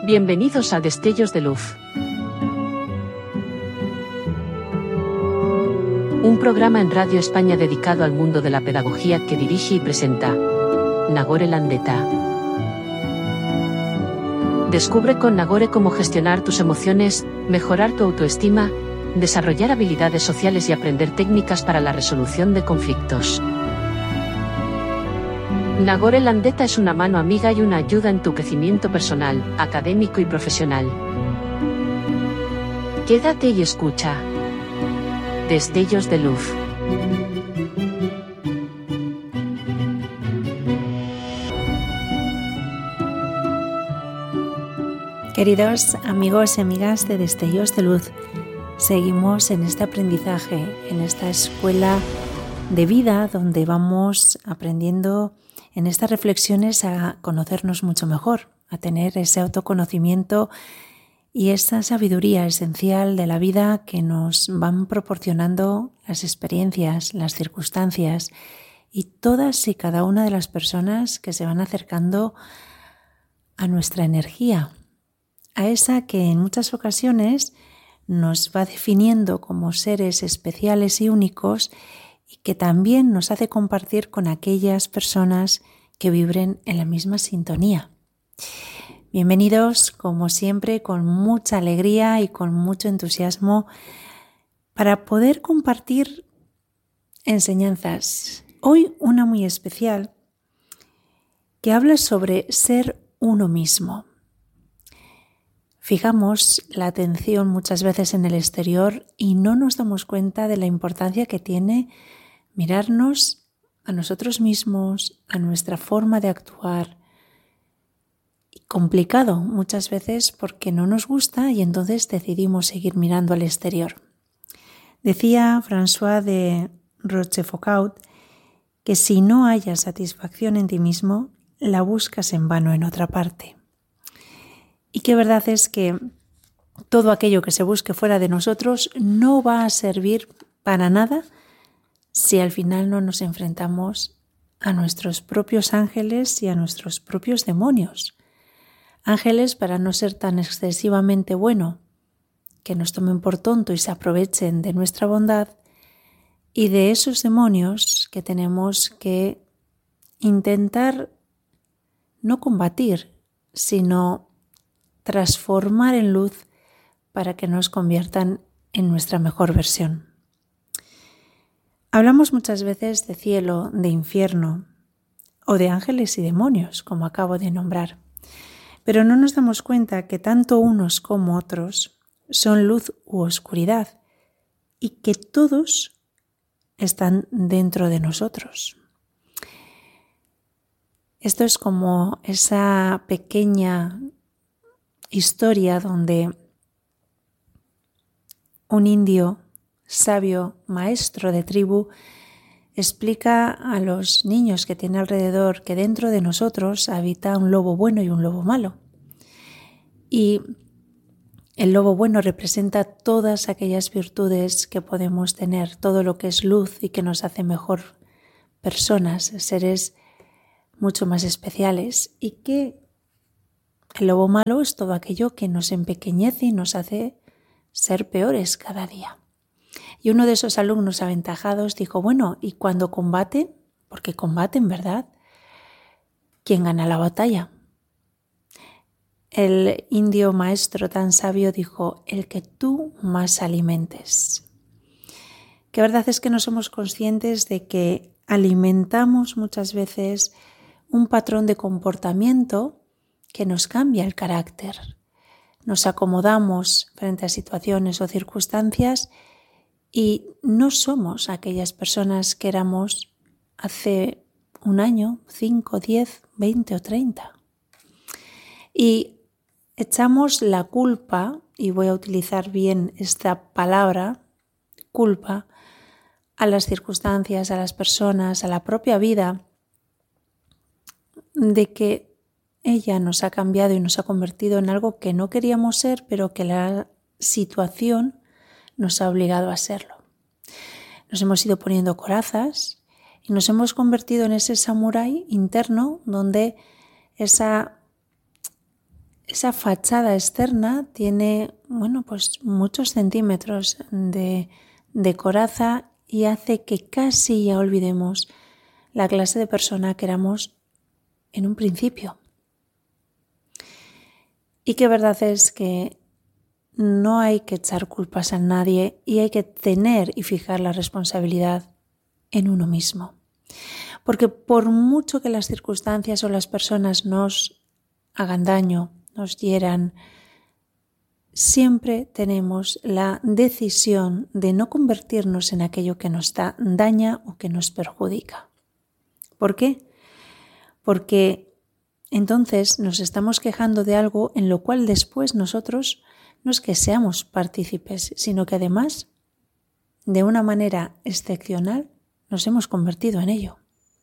Bienvenidos a Destellos de Luz. Un programa en Radio España dedicado al mundo de la pedagogía que dirige y presenta Nagore Landeta. Descubre con Nagore cómo gestionar tus emociones, mejorar tu autoestima, desarrollar habilidades sociales y aprender técnicas para la resolución de conflictos. Nagore Landeta es una mano amiga y una ayuda en tu crecimiento personal, académico y profesional. Quédate y escucha. Destellos de Luz. Queridos amigos y amigas de Destellos de Luz, seguimos en este aprendizaje, en esta escuela de vida donde vamos aprendiendo en estas reflexiones a conocernos mucho mejor, a tener ese autoconocimiento y esa sabiduría esencial de la vida que nos van proporcionando las experiencias, las circunstancias y todas y cada una de las personas que se van acercando a nuestra energía, a esa que en muchas ocasiones nos va definiendo como seres especiales y únicos y que también nos hace compartir con aquellas personas que vibren en la misma sintonía. Bienvenidos, como siempre, con mucha alegría y con mucho entusiasmo para poder compartir enseñanzas. Hoy una muy especial que habla sobre ser uno mismo. Fijamos la atención muchas veces en el exterior y no nos damos cuenta de la importancia que tiene mirarnos a nosotros mismos, a nuestra forma de actuar. Y complicado muchas veces porque no nos gusta y entonces decidimos seguir mirando al exterior. Decía François de Rochefoucauld que si no hayas satisfacción en ti mismo, la buscas en vano en otra parte. Y que verdad es que todo aquello que se busque fuera de nosotros no va a servir para nada si al final no nos enfrentamos a nuestros propios ángeles y a nuestros propios demonios. Ángeles para no ser tan excesivamente bueno, que nos tomen por tonto y se aprovechen de nuestra bondad, y de esos demonios que tenemos que intentar no combatir, sino transformar en luz para que nos conviertan en nuestra mejor versión. Hablamos muchas veces de cielo, de infierno o de ángeles y demonios, como acabo de nombrar, pero no nos damos cuenta que tanto unos como otros son luz u oscuridad y que todos están dentro de nosotros. Esto es como esa pequeña historia donde un indio sabio, maestro de tribu, explica a los niños que tiene alrededor que dentro de nosotros habita un lobo bueno y un lobo malo. Y el lobo bueno representa todas aquellas virtudes que podemos tener, todo lo que es luz y que nos hace mejor personas, seres mucho más especiales, y que el lobo malo es todo aquello que nos empequeñece y nos hace ser peores cada día. Y uno de esos alumnos aventajados dijo, bueno, ¿y cuando combaten? Porque combaten, ¿verdad? ¿Quién gana la batalla? El indio maestro tan sabio dijo, el que tú más alimentes. Que verdad es que no somos conscientes de que alimentamos muchas veces un patrón de comportamiento que nos cambia el carácter. Nos acomodamos frente a situaciones o circunstancias y no somos aquellas personas que éramos hace un año, 5, 10, 20 o 30. Y echamos la culpa, y voy a utilizar bien esta palabra, culpa, a las circunstancias, a las personas, a la propia vida, de que ella nos ha cambiado y nos ha convertido en algo que no queríamos ser, pero que la situación nos ha obligado a serlo. Nos hemos ido poniendo corazas y nos hemos convertido en ese samurái interno donde esa esa fachada externa tiene, pues muchos centímetros de coraza y hace que casi ya olvidemos la clase de persona que éramos en un principio. Y que verdad es que no hay que echar culpas a nadie y hay que tener y fijar la responsabilidad en uno mismo. Porque por mucho que las circunstancias o las personas nos hagan daño, nos hieran, siempre tenemos la decisión de no convertirnos en aquello que nos daña o que nos perjudica. ¿Por qué? Porque entonces nos estamos quejando de algo en lo cual después nosotros no es que seamos partícipes, sino que además, de una manera excepcional, nos hemos convertido en ello.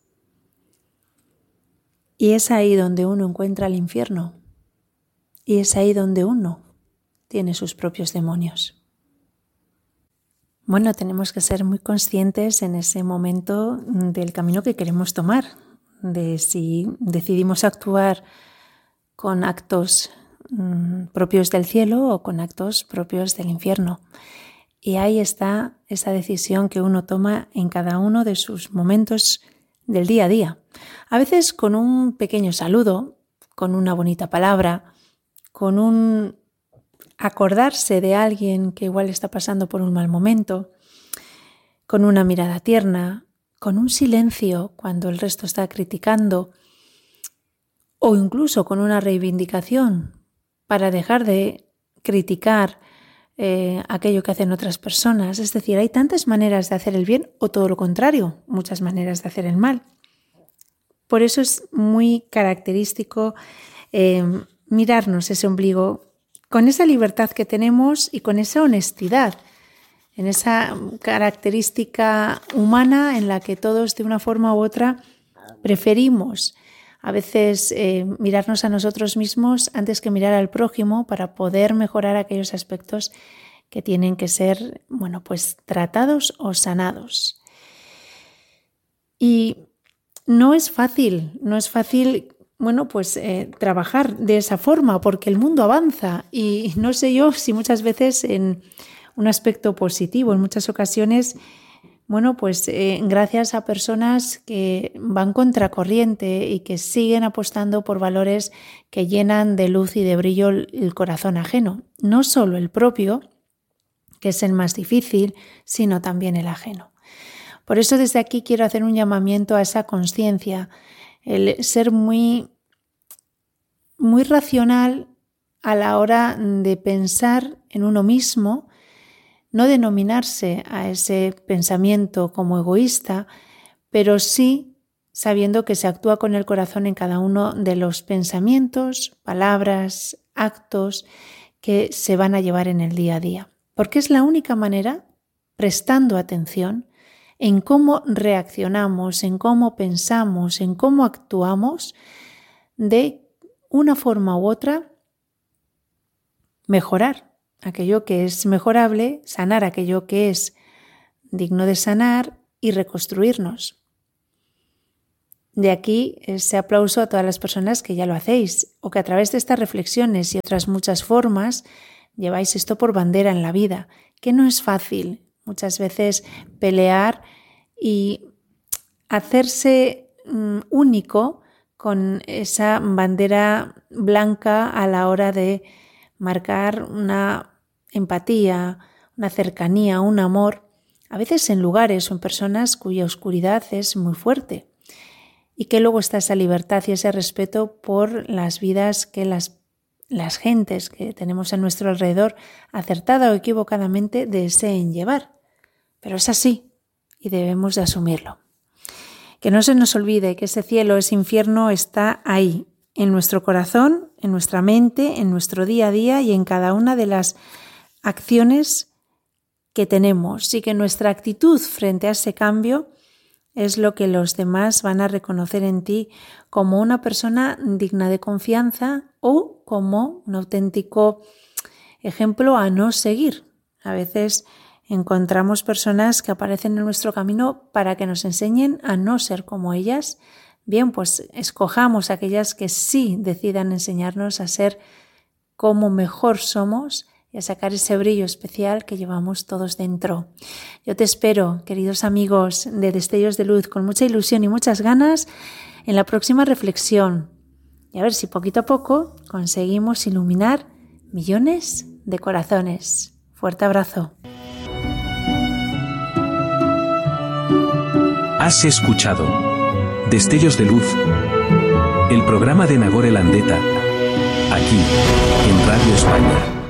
Y es ahí donde uno encuentra el infierno. Y es ahí donde uno tiene sus propios demonios. Bueno, tenemos que ser muy conscientes en ese momento del camino que queremos tomar, de si decidimos actuar con actos propios del cielo o con actos propios del infierno. Y ahí está esa decisión que uno toma en cada uno de sus momentos del día a día. A veces con un pequeño saludo, con una bonita palabra, con un acordarse de alguien que igual está pasando por un mal momento, con una mirada tierna, con un silencio cuando el resto está criticando, o incluso con una reivindicación para dejar de criticar aquello que hacen otras personas. Es decir, hay tantas maneras de hacer el bien o todo lo contrario, muchas maneras de hacer el mal. Por eso es muy característico mirarnos ese ombligo con esa libertad que tenemos y con esa honestidad, en esa característica humana en la que todos de una forma u otra preferimos a veces mirarnos a nosotros mismos antes que mirar al prójimo para poder mejorar aquellos aspectos que tienen que ser, pues tratados o sanados. Y no es fácil, trabajar de esa forma porque el mundo avanza y no sé yo si muchas veces en un aspecto positivo, en muchas ocasiones, gracias a personas que van contracorriente y que siguen apostando por valores que llenan de luz y de brillo el corazón ajeno, no solo el propio, que es el más difícil, sino también el ajeno. Por eso desde aquí quiero hacer un llamamiento a esa conciencia, el ser muy, muy racional a la hora de pensar en uno mismo, no denominarse a ese pensamiento como egoísta, pero sí sabiendo que se actúa con el corazón en cada uno de los pensamientos, palabras, actos que se van a llevar en el día a día. Porque es la única manera, prestando atención, en cómo reaccionamos, en cómo pensamos, en cómo actuamos, de una forma u otra mejorar aquello que es mejorable, sanar aquello que es digno de sanar y reconstruirnos. De aquí ese aplauso a todas las personas que ya lo hacéis o que a través de estas reflexiones y otras muchas formas lleváis esto por bandera en la vida, que no es fácil muchas veces pelear y hacerse único con esa bandera blanca a la hora de marcar una empatía, una cercanía, un amor, a veces en lugares o en personas cuya oscuridad es muy fuerte y que luego está esa libertad y ese respeto por las vidas que las gentes que tenemos a nuestro alrededor, acertada o equivocadamente, deseen llevar. Pero es así y debemos de asumirlo. Que no se nos olvide que ese cielo, ese infierno está ahí, en nuestro corazón, en nuestra mente, en nuestro día a día y en cada una de las acciones que tenemos. Y que nuestra actitud frente a ese cambio es lo que los demás van a reconocer en ti como una persona digna de confianza o como un auténtico ejemplo a no seguir. A veces encontramos personas que aparecen en nuestro camino para que nos enseñen a no ser como ellas. Bien, pues escojamos aquellas que sí decidan enseñarnos a ser cómo mejor somos y a sacar ese brillo especial que llevamos todos dentro. Yo te espero, queridos amigos de Destellos de Luz, con mucha ilusión y muchas ganas en la próxima reflexión. Y a ver si poquito a poco conseguimos iluminar millones de corazones. Fuerte abrazo. Has escuchado Destellos de Luz, el programa de Nagore Landeta, aquí en Radio España.